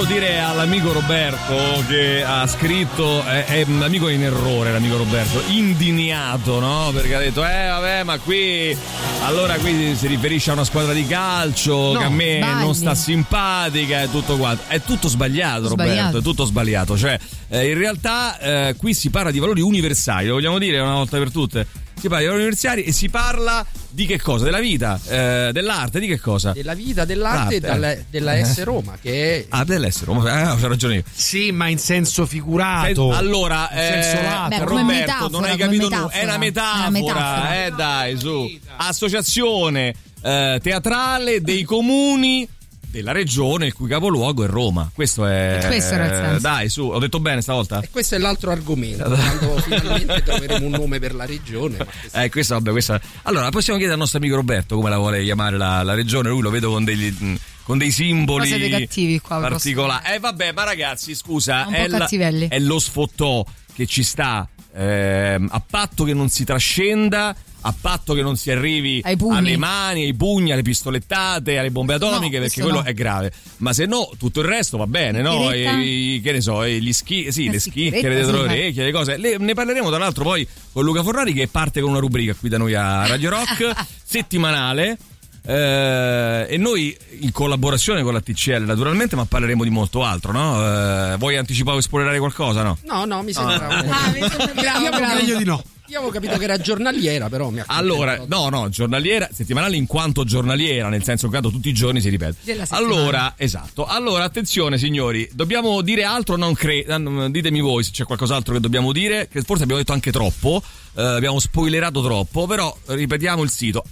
volevo dire all'amico Roberto che ha scritto, è un amico in errore, l'amico Roberto, indignato, no? Perché ha detto, vabbè, ma qui allora qui si riferisce a una squadra di calcio che a me non sta simpatica e tutto quanto. È tutto sbagliato, Roberto, è tutto sbagliato. Cioè, in realtà qui si parla di valori universali, lo vogliamo dire una volta per tutte? Si parla di valori universali e si parla di che cosa? Della vita, dell'arte, di che cosa? Della vita, dell'arte e della S Roma, che è... dell'S Roma, c'ho ragione io. Sì, ma in senso figurato. Allora, in senso lato. Roberto, metafora, non hai capito nulla. È una metafora. Dai, su. Associazione teatrale dei comuni della regione il cui capoluogo è Roma. Questo è era il senso. Dai, su, ho detto bene stavolta? E questo è l'altro argomento, quando finalmente troveremo un nome per la regione. Ma questa. Allora, possiamo chiedere al nostro amico Roberto come la vuole chiamare la regione. Lui lo vedo con dei simboli siete cattivi qua, particolari. Vabbè, ma ragazzi, scusa, è lo sfottò che ci sta, a patto che non si trascenda, a patto che non si arrivi alle mani, ai pugni, alle pistolettate, alle bombe atomiche, perché quello è grave. Ma se no, tutto il resto va bene, no? Che ne so, le schicchere dietro le orecchie, le cose. Ne parleremo tra l'altro poi con Luca Fornari, che parte con una rubrica qui da noi a Radio Rock settimanale. E noi in collaborazione con la TCL naturalmente, ma parleremo di molto altro, no? Vuoi anticipare o spoilerare qualcosa, no? No, mi sembra meglio di no. Io avevo capito che era giornaliera, però mi ha allora, no, giornaliera, settimanale in quanto giornaliera, nel senso che tutti i giorni si ripete. Allora, esatto. Allora, attenzione signori, dobbiamo dire altro? Ditemi voi se c'è qualcos'altro che dobbiamo dire, che forse abbiamo detto anche troppo, abbiamo spoilerato troppo, però ripetiamo il sito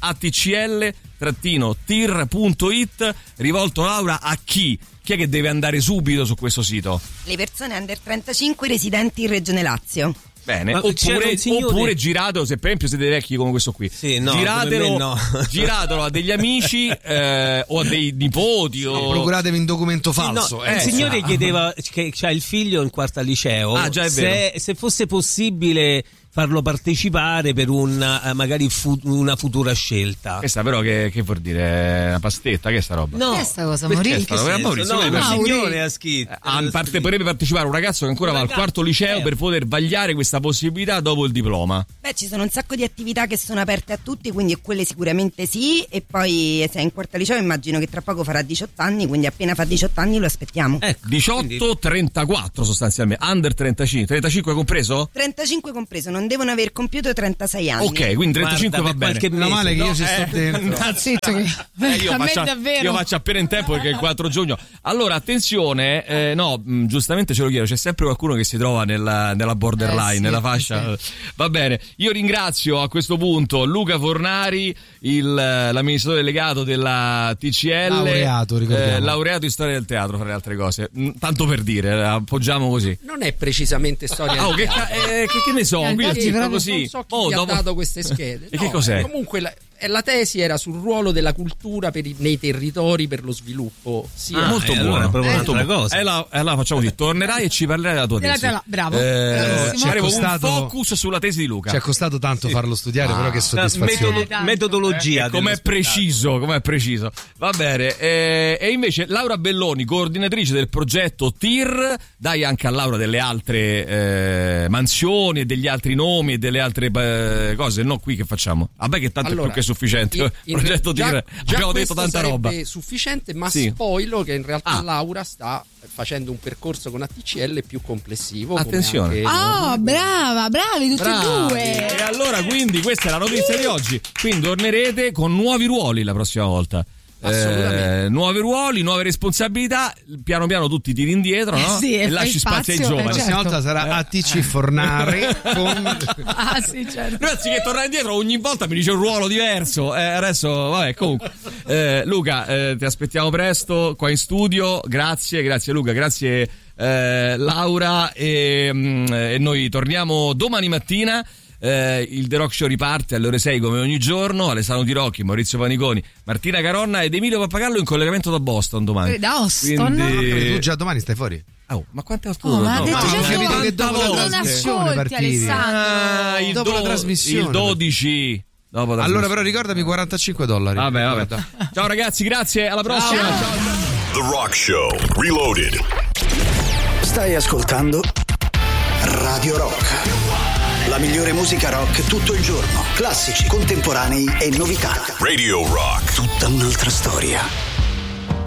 atcl-tir.it, rivolto Laura a chi? Chi è che deve andare subito su questo sito? Le persone under 35 residenti in Regione Lazio. Bene, oppure giratelo, se per esempio siete vecchi come questo qui, giratelo a degli amici o a dei nipoti o... procuratevi un documento falso. Il signore chiedeva che c'ha il figlio in quarta liceo, già è vero. Se fosse possibile farlo partecipare per magari una futura scelta. Questa però che vuol dire? Una pastetta? Che è sta roba? No, questa cosa, Maurizio. Il signore ha scritto. Potrebbe partecipare un ragazzo che ancora va al quarto liceo per poter vagliare questa possibilità dopo il diploma. Beh, ci sono un sacco di attività che sono aperte a tutti, quindi quelle sicuramente sì. E poi se è in quarto liceo immagino che tra poco farà 18 anni, quindi appena fa 18 anni lo aspettiamo. 18-34 sostanzialmente, under 35. 35 compreso? 35 compreso, non devono aver compiuto 36 anni. Ok, quindi 35 va bene. Meno male che io ci sto dentro. Io faccio appena in tempo perché è il 4 giugno. Allora, attenzione, giustamente ce lo chiedo, c'è sempre qualcuno che si trova nella borderline, nella fascia. Sì. Va bene, io ringrazio a questo punto Luca Fornari, l'amministratore delegato della TCL, laureato in storia del teatro, fra le altre cose. Tanto per dire, appoggiamo così. Non è precisamente storia del teatro. Che ne so, qui è scritto così. Non so chi ha dato queste schede. E che cos'è? Comunque la tesi era sul ruolo della cultura nei territori per lo sviluppo. Molto buono, proprio cosa. Allora facciamo così, tornerai e ci parlerai della tua tesi. Bravo. Faremo un focus sulla tesi di Luca. Ci è costato tanto farlo studiare, però che soddisfazione. Metodologia. Com'è preciso. Va bene. E invece Laura Belloni, coordinatrice del progetto TIR, dai anche a Laura delle altre mansioni e degli altri nomi e delle altre cose. No, qui che facciamo? Vabbè, che tanto è più che sufficiente. Il progetto TIR, abbiamo detto tanta roba. È sufficiente, ma spoilo che in realtà Laura sta facendo un percorso con ATCL più complessivo. Attenzione. Bravi tutti e due. E allora quindi questa è la notizia di oggi. Quindi tornerete con nuovi ruoli la prossima volta. Nuovi ruoli, nuove responsabilità, piano piano tutti tiri indietro, no? E lasci spazio ai giovani. La prossima volta sarà ATC Fornari con... certo. Noi anziché tornare indietro ogni volta mi dice un ruolo diverso. Adesso vabbè, comunque Luca, ti aspettiamo presto qua in studio. Grazie Luca, grazie Laura e noi torniamo domani mattina. Il The Rock Show riparte alle ore 6 come ogni giorno. Alessandro Tirocchi, Maurizio Paniconi, Martina Caronna ed Emilio Pappagallo in collegamento da Boston domani. Da Boston? Quindi... Tu già domani stai fuori? Ma quante alture? Ma ha detto capito che dopo la non trasmissione ascolti Alessandro. Dopo la trasmissione il 12. Allora però ricordami $45. Vabbè. Ciao ragazzi, grazie, alla prossima. Ciao. The Rock Show Reloaded. Stai ascoltando Radio Rock. La migliore musica rock tutto il giorno. Classici, contemporanei e novità. Radio Rock. Tutta un'altra storia.